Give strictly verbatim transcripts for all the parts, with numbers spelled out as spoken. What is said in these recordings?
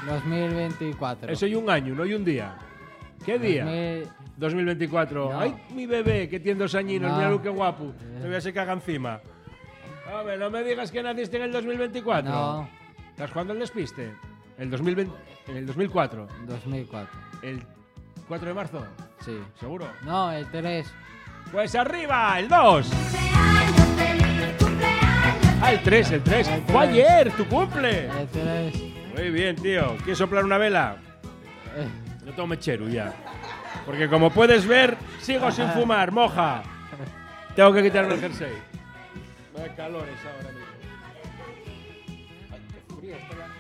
dos mil veinticuatro. Eso y un año, no y un día. ¿Qué día? dos mil... dos mil veinticuatro. No. ¡Ay, mi bebé, que tiene dos añinos! No. Mira lo que guapo. Me voy a se caga encima. A ver, no me digas que naciste en el dos mil veinticuatro. No. ¿Estás jugando el despiste? El dos mil veinte, en el dos mil cuatro. dos mil cuatro. ¿El cuatro de marzo? Sí. ¿Seguro? No, el tres. Pues arriba, el dos. Ah, el tres, el tres. Fue ayer, tu cumple. El tres. Muy bien, tío. ¿Quieres soplar una vela? Eh, No tengo mechero ya. Porque como puedes ver, sigo sin fumar, moja. Tengo que quitarme el jersey. Vaya calores ahora mismo. Ay, qué frío está la...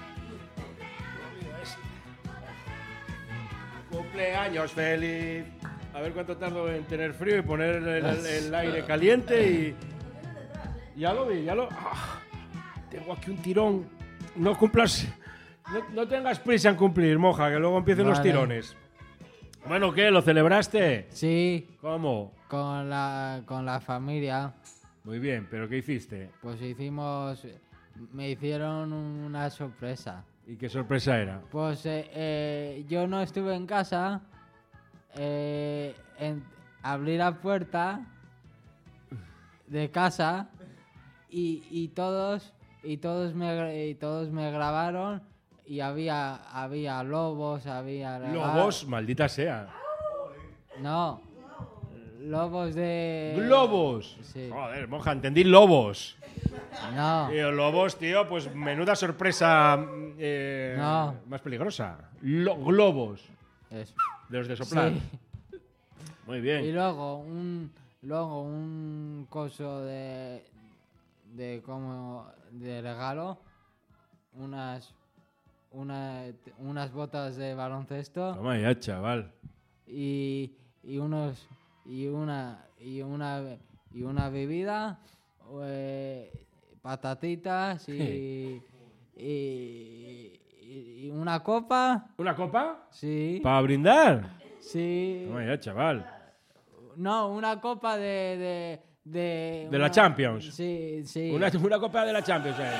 Cumpleaños feliz. A ver cuánto tardo en tener frío y poner el, el- el aire caliente y... Ya lo vi, ya lo... Ah, tengo aquí un tirón. No cumplas... No, no tengas prisa en cumplir, moja, que luego empiecen los Vale. tirones. Bueno, ¿qué? ¿Lo celebraste? sí, ¿Cómo? con la, con la familia. Muy bien, ¿pero qué hiciste? Pues hicimos... Me hicieron una sorpresa. ¿Y qué sorpresa era? Pues eh, eh, yo no estuve en casa. Eh, en- abrí la puerta de casa y, y todos y todos me gra- y todos me grabaron y había había lobos, había Lobos, maldita sea. no lobos de ¡Globos! Sí. Joder, moja, entendí lobos. No, Tío, lobos, tío, pues menuda sorpresa eh, No. más peligrosa. Lo- globos, eso. de los de soplar. Sí. Muy Y bien. luego un luego un coso de de como de regalo, unas una- unas botas de baloncesto Toma ya, chaval. y, y unos y una y una y una bebida, eh, patatitas y, y, y una copa, ¿Una copa? sí, ¿Para brindar? sí. Toma ya, chaval. No, una copa de... De, de, De la una- Champions. Sí, sí. Una, una copa de la Champions, eh.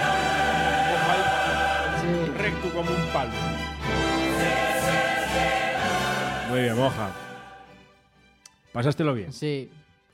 sí. Recto como un palo. Muy bien, moja. ¿Pasástelo bien? Sí,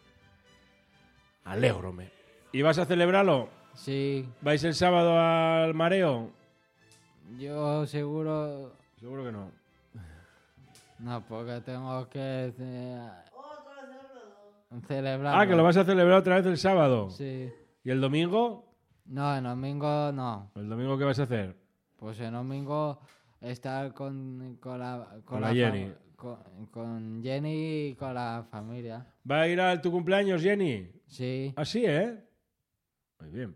Alégrome. ¿Y vas a celebrarlo? sí. ¿Vais el sábado al mareo? Yo seguro... Seguro que no. No, porque tengo que... eh, celebrar. Ah, que lo vas a celebrar otra vez el sábado. Sí. ¿Y el domingo? No, el domingo no. ¿El domingo qué vas a hacer? Pues el domingo estar con, con la... Con la fam- Jenny. Con, con Jenny y con la familia. ¿Va a ir a tu cumpleaños, Jenny? Sí. Así, ¿eh? Muy bien.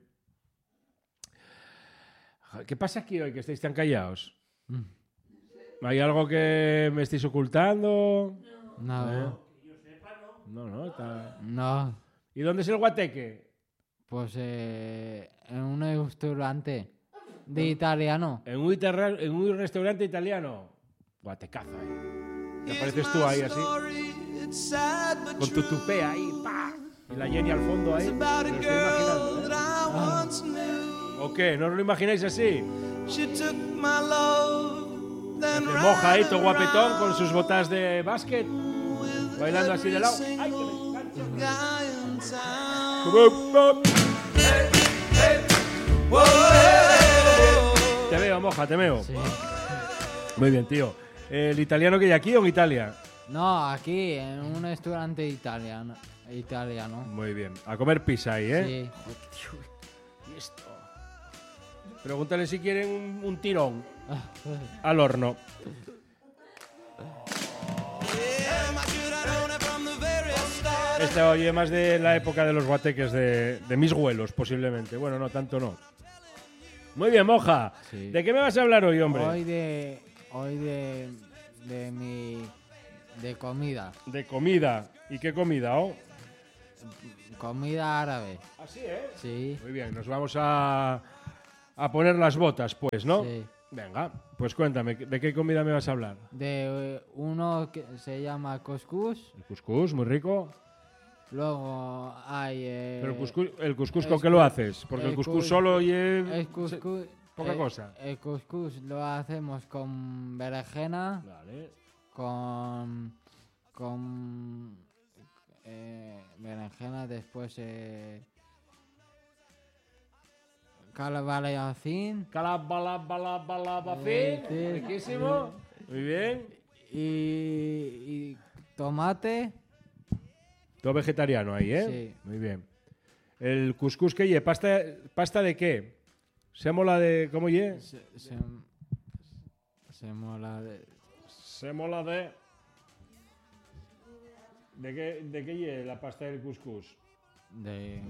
¿Qué pasa aquí hoy que estáis tan callados? ¿Hay algo que me estáis ocultando? No. ¿Eh? No, no, está... No. ¿Y dónde es el guateque? Pues eh, en un restaurante de italiano. En un, iterra- en un restaurante italiano. Guatecaza ahí. ¿Te apareces tú ahí así? Con tu tupé ahí, pa. Y la Jenny al fondo ahí. Me lo estoy imaginando, ¿eh? Ah, ¿O qué? ¿No os lo imagináis así? She took my love, then Se moja ahí, todo guapetón, con sus botas de básquet. Bailando así de lado. ¡Ay, que me engancho! guy in town. Te veo, moja, te veo. sí. Muy bien, tío. ¿El italiano que hay aquí o en Italia? No, aquí, en un restaurante italiano. italiano. Muy bien. A comer pizza ahí, ¿eh? Sí. ¿Y esto? Pregúntale si quieren un, un tirón al horno. Este oye más de la época de los guateques de, de mis abuelos, posiblemente. Bueno, no, tanto no. Muy bien, moja. Sí. ¿De qué me vas a hablar hoy, hombre? Hoy de. Hoy de. De mi. De comida. De comida. ¿Y qué comida, oh? Comida árabe. Así, ¿eh? Sí. Muy bien, nos vamos a, a poner las botas, pues, ¿no? Sí. Venga, pues cuéntame, ¿de qué comida me vas a hablar? De eh, uno que se llama couscous. El cuscús, muy rico. Luego hay. eh, Pero el cuscús, el cuscús es ¿con qué lo cu- haces? Porque el el cuscús cus- solo y... el cuscús, poca Eh, cosa. El couscous lo hacemos con berenjena, Vale. con... con... eh, berenjena, después... Eh, calabacín Calabalabalabalabafín. Eh, sí. Riquísimo. Muy bien. y, y tomate. Todo vegetariano ahí, ¿eh? Sí. Muy bien. El cuscús que lle, pasta, pasta de qué? Sémola de ¿cómo lle? Se, se, se mola de... Sémola de ¿De qué de qué lle la pasta del cuscús? de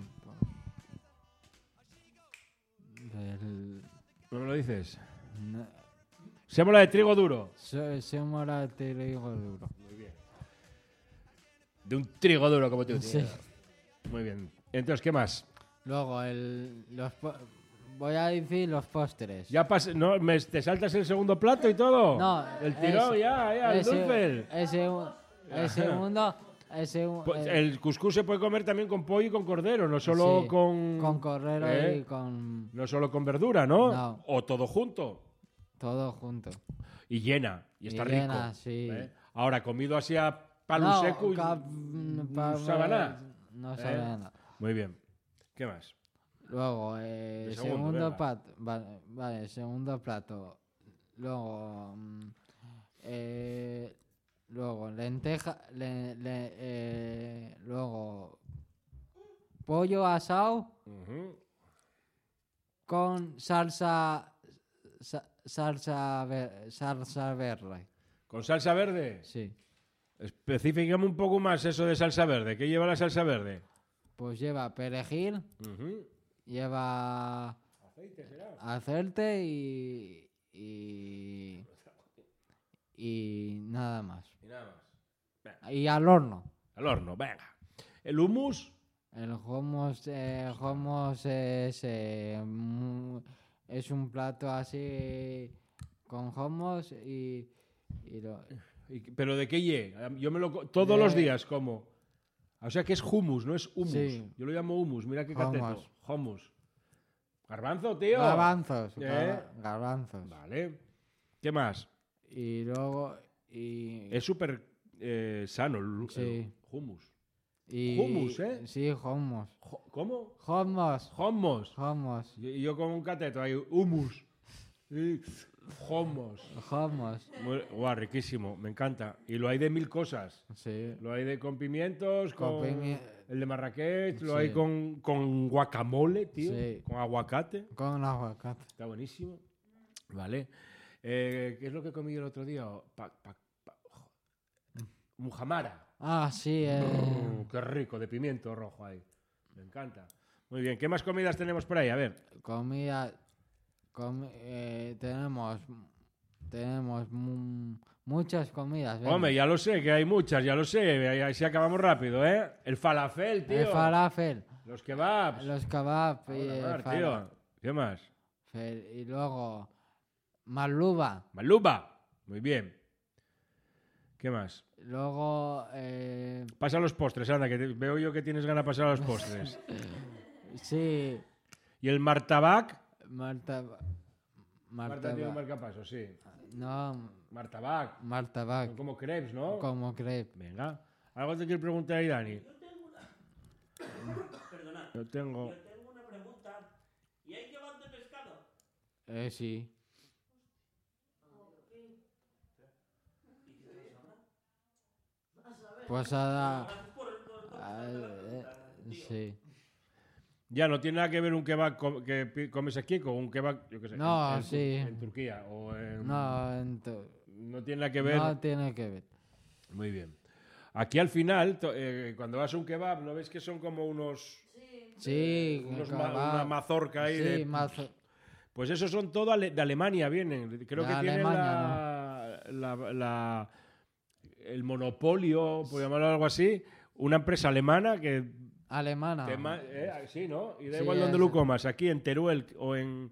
del... ¿No me lo dices? no, Sémola de trigo duro. se, se mola de trigo duro. Muy bien. De un trigo duro como tú. Sí. tío. Muy bien. Entonces, ¿qué más? Luego, el, los, po- voy a decir los postres. Ya pas no, me- ¿te saltas el segundo plato y todo? No, El tirón, ese- ya, ya, el ese- dulce. El, segu- el segundo... El, segu- Pues el- el cuscús se puede comer también con pollo y con cordero, no solo sí, con... con cordero ¿eh? y con No solo con verdura, ¿no? No. O todo junto. todo junto. Y llena, y Y está llena, rico. sí. ¿eh? Ahora, comido así a palo No, seco y... cap- mm, pa- sabe No sabe ¿Eh? nada. Muy bien. ¿Qué más? Luego, eh, El el segundo, segundo, venga. plato. Vale, vale, segundo plato. Luego, mm, eh, luego lenteja, le- le- eh, luego pollo asado Ujú. con salsa, sa- salsa, ver- salsa verde. ¿Con salsa verde? Sí. Específicame un poco más eso de salsa verde. ¿Qué lleva la salsa verde? Pues lleva perejil, Ujú. lleva Aceite será. aceite y, y y nada más. Y nada más. Venga, Y al horno. al horno, venga. El hummus, El hummus, eh, hummus es, eh, mu- es un plato así con hummus y, y lo- y- pero ¿de qué lle? Yo me lo co- todos De- los días como. O sea que es hummus, no es hummus. Sí. Yo lo llamo hummus, mira qué Hummus. cateto. Hummus. Garbanzo, tío. garbanzos, ¿Eh? garba- garbanzos. Vale. ¿Qué más? Y luego y, Es súper eh, sano el, el Sí. hummus. y- hummus, ¿eh? Sí, hummus. Jo- ¿Cómo? Hummus, Hummus. hummus, Y yo como un cateto ahí, hummus. Sí, Hummus. hummus. Muy- Guau, riquísimo, me encanta. Y lo hay de mil cosas. Sí. Lo hay de con pimientos, con, Con pimi- el de Marrakech, lo Sí. hay con, con guacamole, tío, Sí. con aguacate. Con aguacate. Está buenísimo. Vale. Eh, ¿Qué es lo que comí el otro día? Pa, pa, pa- jo- Mujamara. Ah, sí. Eh, Mm, qué rico, de pimiento rojo ahí. Me encanta. Muy bien, ¿qué más comidas tenemos por ahí? A ver. comida. comi- eh, tenemos. Tenemos mu- muchas comidas. venga. Hombre, ya lo sé, que hay muchas, ya lo sé. Ahí, ahí sí acabamos rápido, ¿eh? El falafel, tío. El falafel, Los kebabs. los kebabs y, Ahora, el mar, falafel, tío. ¿Qué más? y luego maluba. Maluba. Muy bien. ¿Qué más? Luego eh, Pasa a los postres, anda, que te- veo yo que tienes ganas de pasar a los postres. sí, ¿Y el martabac? Marta Marta Marta tiene un marcapaso, sí. no, Martabac. Marta Son Bach, como crepes, ¿no? como crepe. Venga. ¿Algo te quiero preguntar ahí, Dani? Perdona, Yo tengo... yo tengo una pregunta. ¿Y hay kebab de pescado? Eh, sí. Pues a, a- eh, sí. Ya, no tiene nada que ver un kebab co- que pi- comes aquí con un kebab, yo qué sé, No, en, en Tur- sí. en Turquía o en... No, ento- No tiene nada que ver. no tiene que ver. Muy bien. Aquí al final, to- eh, cuando vas a un kebab, ¿no ves que son como unos... Sí, unos ma- kebab. una mazorca ahí Sí, de... mazo- Pues esos son todo ale- de Alemania, vienen. Creo De que tienen Alemania, la, la- la- el monopolio, por llamarlo algo así, una empresa alemana que... alemana. que ma- eh, sí, ¿no? Y da Sí, igual donde es- lo comas, aquí en Teruel o en...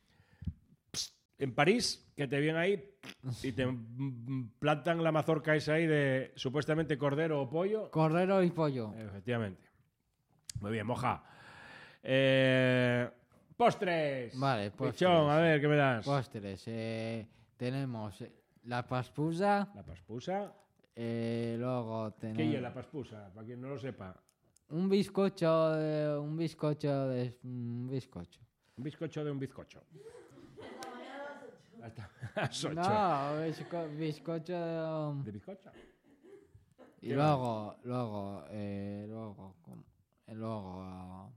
En París, que te vienen ahí y te mm, plantan la mazorca esa ahí de supuestamente cordero o pollo. Cordero y pollo. Efectivamente. Muy bien, moja. Eh, Postres. Vale, postres. Pichón, a ver, ¿qué me das? Postres. Eh, tenemos eh, la paspusa. La paspusa. Eh, luego ¿Qué es tenemos la paspusa? Para quien no lo sepa. un bizcocho, de, un bizcocho de un bizcocho. Un bizcocho de un bizcocho. Hasta las ocho. No, bizco- bizcocho de, ¿De bizcocho? y ¿Qué luego, luego, eh, luego, com- eh, luego ah,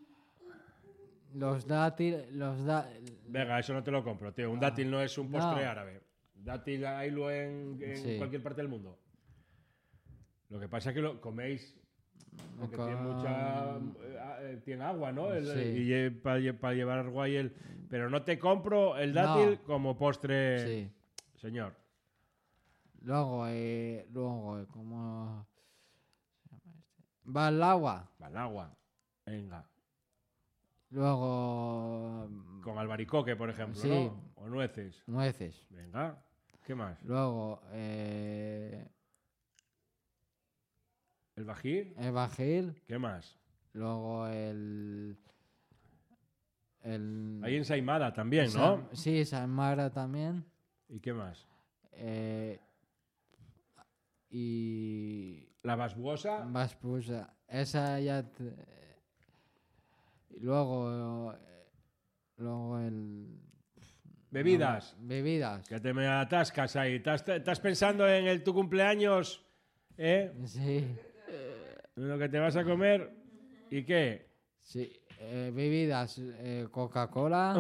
los dátiles, los da, Venga, eso no te lo compro, tío. Un dátil no es un postre No. árabe. Dátil haylo en, en Sí. cualquier parte del mundo. Lo que pasa es que lo coméis porque con- tiene mucha eh, eh, tiene agua, ¿no? El- Sí. Y eh, para llevar guay el, pero no te compro el dátil No. como postre, sí. señor. Luego, eh, luego, eh, como se llama este? Va al agua. Balagua. Venga. Luego Con albaricoque, por ejemplo, Sí. ¿no? O nueces. nueces. Venga. ¿Qué más? Luego eh, El bají. el bajil. ¿Qué más? Luego el el Hay ensaimada también, ¿no? San- sí, San Mara también. ¿Y qué más? Eh, y La basbuosa. Vaspusa. Esa ya. te- y luego. eh, luego el. Bebidas. no, bebidas. Que te me atascas ahí. ¿Estás, estás pensando en el, tu cumpleaños? ¿Eh? Sí. En lo que te vas a comer. ¿Y qué? Sí. eh, bebidas. eh, Coca-Cola.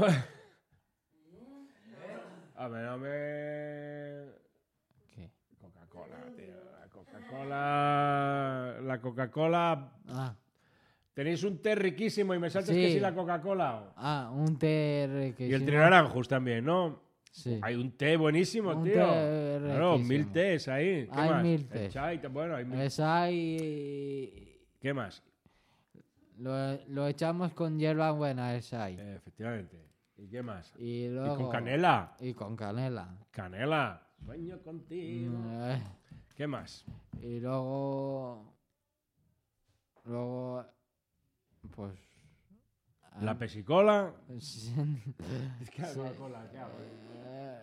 A ver, no me... ¿Qué? Coca-Cola, tío. La Coca-Cola... La Coca-Cola... Ah, Tenéis un té riquísimo y me saltas Sí. que sí la Coca-Cola. ah, un té Y el riquísimo. trinaranjus también, ¿no? Sí. Hay un té buenísimo, Un tío. té Claro, riquísimo. mil tés ahí. ¿Qué Hay más? mil El tés. chai, bueno, hay mil... Esa y. ¿Qué más? Lo, lo echamos con hierba buena, esa ahí. Eh, efectivamente. ¿Y qué más? Y Y luego. con canela. Y con canela. Canela. Sueño contigo. Mm, eh, ¿Qué más? Y luego. Luego. Pues. La ah, pesicola. sí, Es que Coca-Cola, ¿qué hago? eh,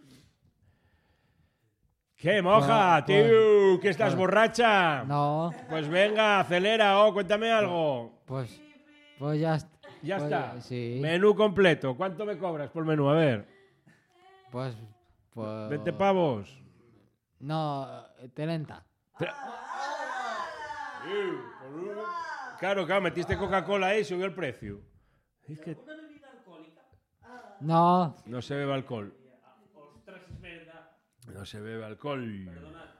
¿Qué moja, Pues- tío? ¿Que estás pues- borracha? No, Pues venga, acelera, oh, cuéntame algo. pues. Pues ya está. Ya pues, está. Sí. Menú completo. ¿Cuánto me cobras por menú? A ver. Pues. pues veinte pavos. No, eh, treinta. Claro, claro, metiste Coca-Cola ahí y subió el precio. Es que Una bebida alcohólica. No, no se bebe alcohol. Ostras, es verdad. No se bebe alcohol. Perdona.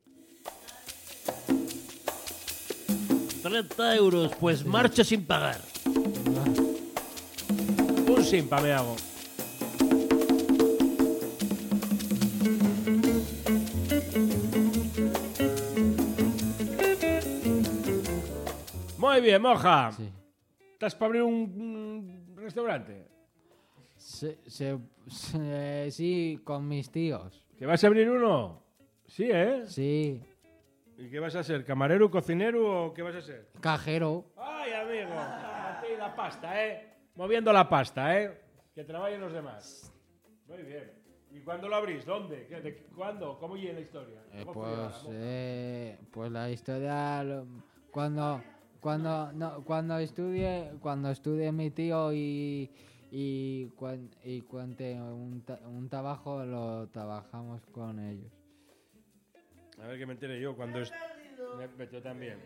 treinta euros, pues marcho sin pagar. Un simpa me hago. Muy bien, moja. sí. ¿Estás para abrir un, un restaurante? Se, se- se- sí, con mis tíos. ¿Que vas a abrir uno? Sí, ¿eh? Sí. ¿Y qué vas a ser? ¿Camarero, cocinero o qué vas a ser? Cajero. ¡Ay, amigo! A ti la pasta, ¿eh? Moviendo la pasta, ¿eh? Que trabajen los demás. Muy bien. ¿Y cuándo lo abrís? ¿Dónde? ¿Qué- de- ¿Cuándo? ¿Cómo llega la historia? Eh, ¿Cómo fue la pues, moja? eh, pues la historia lo- cuando cuando no, cuando estudie cuando estudie mi tío y y, cuan- y cuente un, ta- un trabajo lo trabajamos con ellos. A ver que me entere yo. Cuando est- me, me- yo también.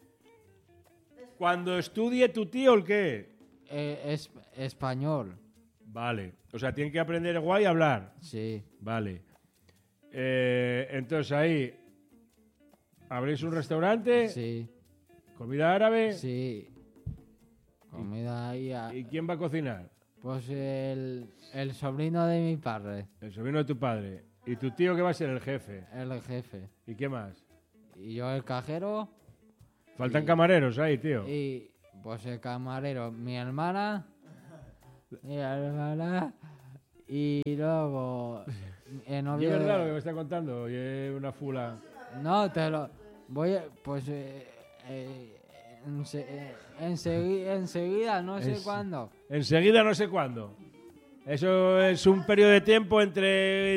Cuando estudie tu tío, ¿el qué? Eh, es español, Vale. O sea, tienen que aprender guay a hablar. sí, Vale. Eh, entonces ahí abrís un restaurante, sí, comida árabe. sí. Comida ahí, a- ¿Y quién va a cocinar? pues el, el sobrino de mi padre, El sobrino de tu padre. ¿Y tu tío que va a ser el jefe? el jefe. ¿Y qué más? Y yo el cajero. Faltan Y- camareros ahí, tío. Y pues el camarero, mi hermana, mi hermana, y luego el ¿Y novio es de- verdad lo que me está contando? Y es una fula. No, te lo voy a, pues eh, eh, Ense- eh, ensegui- enseguida, no sé Es- cuándo. Enseguida no sé cuándo. Eso es un periodo de tiempo entre